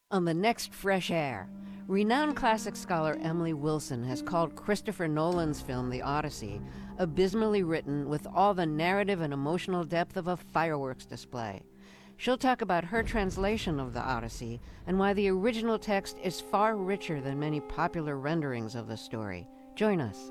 On the next Fresh Air, renowned classic scholar Emily Wilson has called Christopher Nolan's film The Odyssey abysmally written with all the narrative and emotional depth of a fireworks display. She'll talk about her translation of The Odyssey and why the original text is far richer than many popular renderings of the story. Join us.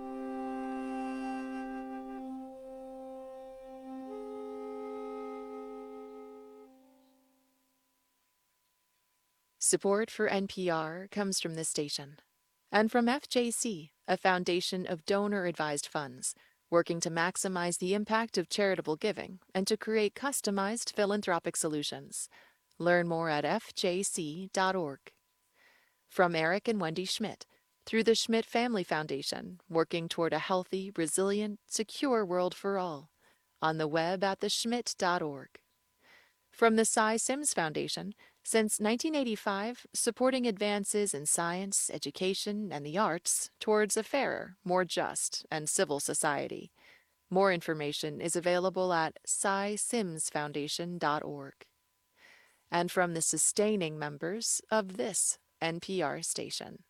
Support for NPR comes from this station and from FJC, a foundation of donor-advised funds working to maximize the impact of charitable giving and to create customized philanthropic solutions. Learn more at fjc.org. From Eric and Wendy Schmidt, through the Schmidt Family Foundation, working toward a healthy, resilient, secure world for all. On the web at theschmidt.org. From the Cy Sims Foundation, since 1985, supporting advances in science, education, and the arts towards a fairer, more just, and civil society. More information is available at cysimsfoundation.org. And from the sustaining members of this NPR station.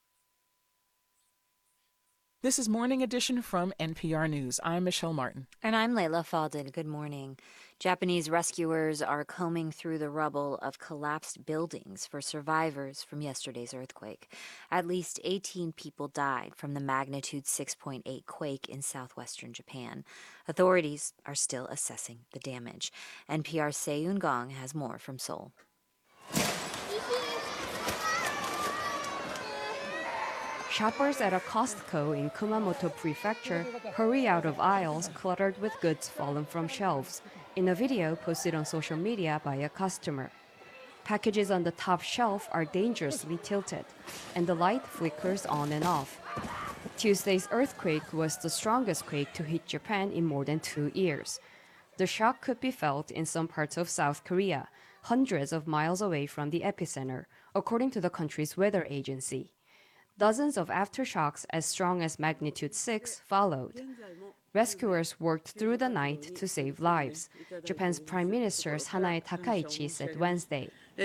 This is Morning Edition from NPR News. I'm Michelle Martin. And I'm Layla Fadel. Good morning. Japanese rescuers are combing through the rubble of collapsed buildings for survivors from yesterday's earthquake. At least 18 people died from the magnitude 6.8 quake in southwestern Japan. Authorities are still assessing the damage. NPR's Seiyun Gong has more from Seoul. Shoppers at a Costco in Kumamoto Prefecture hurry out of aisles cluttered with goods fallen from shelves, in a video posted on social media by a customer. Packages on the top shelf are dangerously tilted, and the light flickers on and off. Tuesday's earthquake was the strongest quake to hit Japan in more than 2 years. The shock could be felt in some parts of South Korea, hundreds of miles away from the epicenter, according to the country's weather agency. Dozens of aftershocks as strong as magnitude 6 followed. Rescuers worked through the night to save lives. Japan's Prime Minister Sanae Takaichi said Wednesday.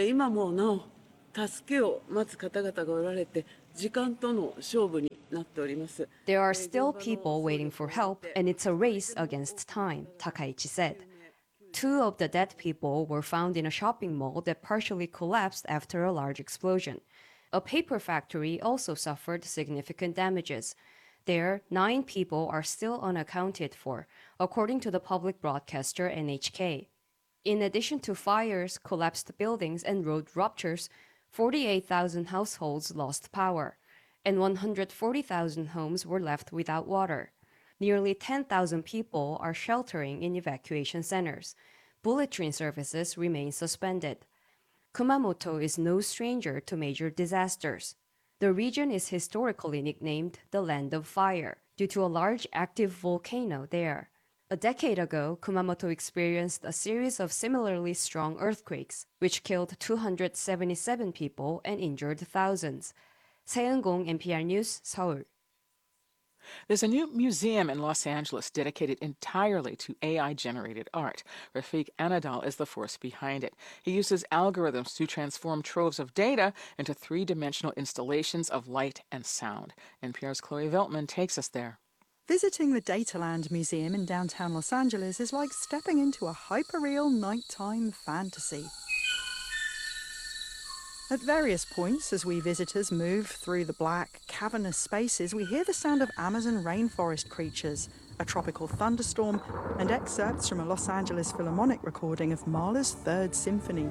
There are still people waiting for help, and it's a race against time, Takaichi said. 2 of the dead people were found in a shopping mall that partially collapsed after a large explosion. A paper factory also suffered significant damages. There, 9 people are still unaccounted for, according to the public broadcaster NHK. In addition to fires, collapsed buildings, and road ruptures, 48,000 households lost power, and 140,000 homes were left without water. Nearly 10,000 people are sheltering in evacuation centers. Bullet train services remain suspended. Kumamoto is no stranger to major disasters. The region is historically nicknamed the Land of Fire due to a large active volcano there. A decade ago, Kumamoto experienced a series of similarly strong earthquakes, which killed 277 people and injured thousands. 세은공 NPR News, Seoul. There's a new museum in Los Angeles dedicated entirely to AI-generated art. Rafiq Anadol is the force behind it. He uses algorithms to transform troves of data into 3-dimensional installations of light and sound. NPR's Chloe Veltman takes us there. Visiting the Dataland Museum in downtown Los Angeles is like stepping into a hyperreal nighttime fantasy. At various points, as we visitors move through the black, cavernous spaces, we hear the sound of Amazon rainforest creatures, a tropical thunderstorm, and excerpts from a Los Angeles Philharmonic recording of Mahler's Third Symphony.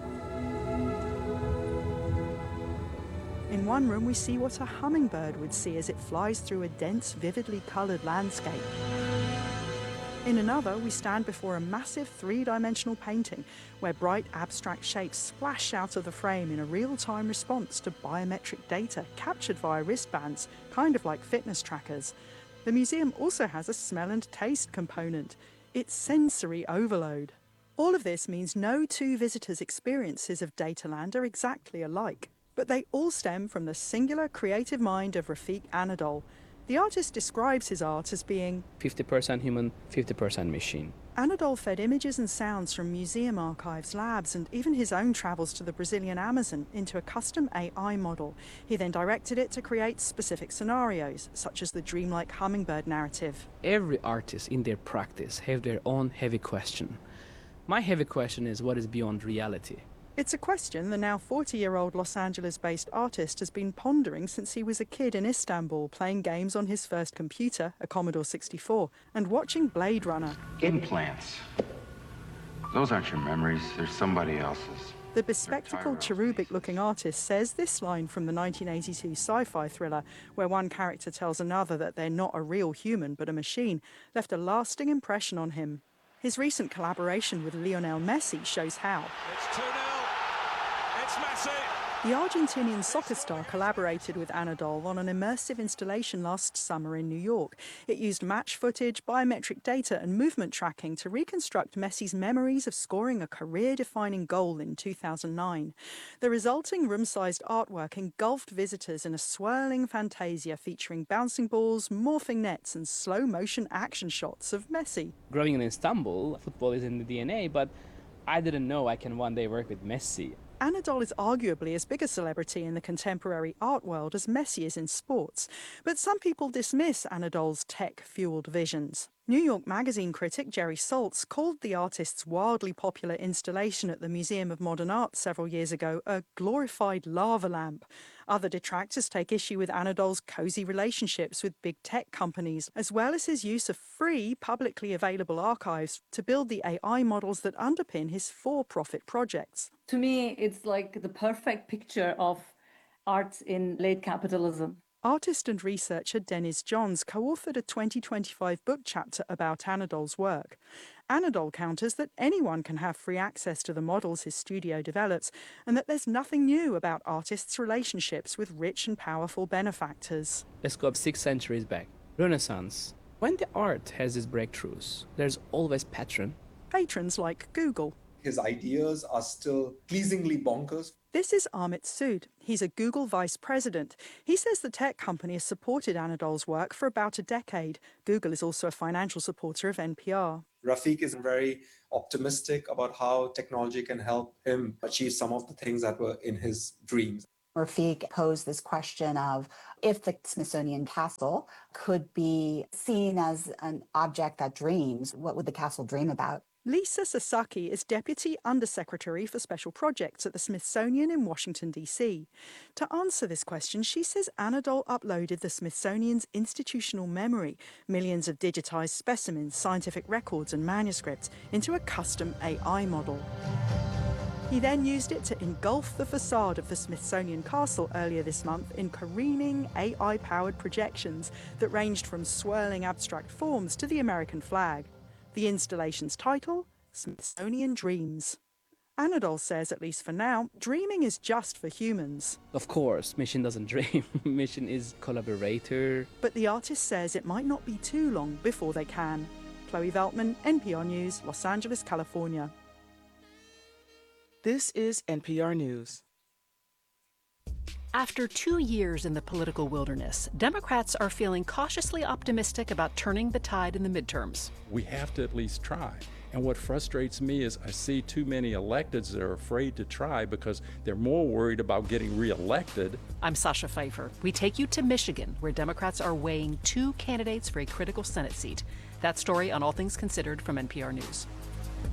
In one room, we see what a hummingbird would see as it flies through a dense, vividly coloured landscape. In another, we stand before a massive 3-dimensional painting where bright abstract shapes splash out of the frame in a real-time response to biometric data captured via wristbands, kind of like fitness trackers. The museum also has a smell and taste component. It's sensory overload. All of this means no 2 visitors' experiences of Dataland are exactly alike, but they all stem from the singular creative mind of Rafiq Anadol. The artist describes his art as being 50% human, 50% machine. Anadol fed images and sounds from museum archives, labs, and even his own travels to the Brazilian Amazon into a custom AI model. He then directed it to create specific scenarios, such as the dreamlike hummingbird narrative. Every artist in their practice have their own heavy question. My heavy question is, what is beyond reality? It's a question the now 40-year-old Los Angeles-based artist has been pondering since he was a kid in Istanbul, playing games on his first computer, a Commodore 64, and watching Blade Runner. Implants. Those aren't your memories, they're somebody else's. The bespectacled, cherubic-looking artist says this line from the 1982 sci-fi thriller, where one character tells another that they're not a real human but a machine, left a lasting impression on him. His recent collaboration with Lionel Messi shows how. It's 2-0. It's Messi. The Argentinian soccer star collaborated with Anadol on an immersive installation last summer in New York. It used match footage, biometric data and movement tracking to reconstruct Messi's memories of scoring a career-defining goal in 2009. The resulting room-sized artwork engulfed visitors in a swirling fantasia featuring bouncing balls, morphing nets and slow-motion action shots of Messi. Growing in Istanbul, football is in the DNA, but I didn't know I can one day work with Messi. Anadol is arguably as big a celebrity in the contemporary art world as Messi is in sports, but some people dismiss Anadol's tech-fueled visions. New York Magazine critic Jerry Saltz called the artist's wildly popular installation at the Museum of Modern Art several years ago a glorified lava lamp. Other detractors take issue with Anadol's cosy relationships with big tech companies, as well as his use of free, publicly available archives to build the AI models that underpin his for-profit projects. To me, it's like the perfect picture of art in late capitalism. Artist and researcher Dennis Johns co-authored a 2025 book chapter about Anadol's work. Anadol counters that anyone can have free access to the models his studio develops, and that there's nothing new about artists' relationships with rich and powerful benefactors. Let's go up 6 centuries back. Renaissance. When the art has its breakthroughs, there's always patrons like Google. His ideas are still pleasingly bonkers. This is Amit Sood. He's a Google vice president. He says the tech company has supported Anadol's work for about a decade. Google is also a financial supporter of NPR. Rafiq is very optimistic about how technology can help him achieve some of the things that were in his dreams. Rafiq posed this question of if the Smithsonian Castle could be seen as an object that dreams, what would the castle dream about? Lisa Sasaki is Deputy Undersecretary for Special Projects at the Smithsonian in Washington, D.C. To answer this question, she says Anadol uploaded the Smithsonian's institutional memory, millions of digitized specimens, scientific records and manuscripts, into a custom AI model. He then used it to engulf the facade of the Smithsonian Castle earlier this month in careening AI-powered projections that ranged from swirling abstract forms to the American flag. The installation's title, Smithsonian Dreams. Anadol says, at least for now, dreaming is just for humans. Of course, Mission doesn't dream. Mission is collaborator. But the artist says it might not be too long before they can. Chloe Veltman, NPR News, Los Angeles, California. This is NPR News. After 2 years in the political wilderness, Democrats are feeling cautiously optimistic about turning the tide in the midterms. We have to at least try. And what frustrates me is I see too many electeds that are afraid to try because they're more worried about getting reelected. I'm Sasha Pfeiffer. We take you to Michigan, where Democrats are weighing 2 candidates for a critical Senate seat. That story on All Things Considered from NPR News.